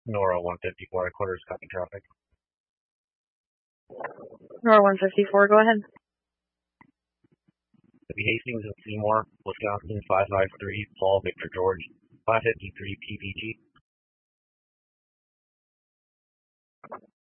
Nora 154 quarters, copy traffic. Nora 154, go ahead. Hastings and Seymour, Wisconsin 553, Paul Victor George, 553 PPG.